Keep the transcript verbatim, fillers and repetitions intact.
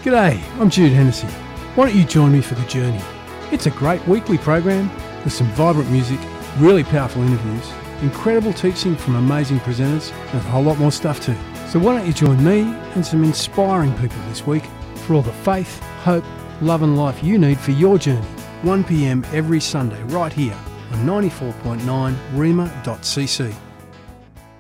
G'day, I'm Jude Hennessy. Why don't you join me for the journey? It's a great weekly program with some vibrant music, really powerful interviews, incredible teaching from amazing presenters, and a whole lot more stuff too. So why don't you join me and some inspiring people this week for all the faith, hope, love and life you need for your journey. one p m every Sunday right here on ninety-four point nine rhema dot c c.